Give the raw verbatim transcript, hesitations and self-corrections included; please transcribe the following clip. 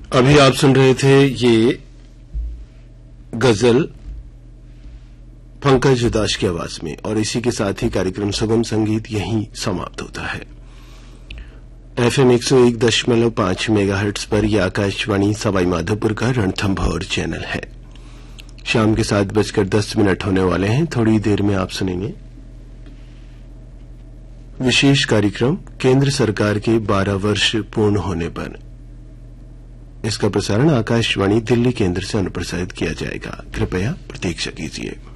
अभी आप सुन रहे थे ये गजल पंकज उदास की आवाज में, और इसी के साथ ही कार्यक्रम सुगम संगीत यहीं समाप्त होता है। एफएम एक सौ एक दशमलव पांच मेगाहर्ट्ज पर यह आकाशवाणी सवाई माधोपुर का रणथंभौर चैनल है। शाम के सात बजकर दस मिनट होने वाले हैं। थोड़ी देर में आप सुनेंगे विशेष कार्यक्रम केंद्र सरकार के बारह वर्ष पूर्ण होने पर। इसका प्रसारण आकाशवाणी दिल्ली केंद्र से अनुप्रसारित किया जाएगा। कृपया प्रतीक्षा कीजिए।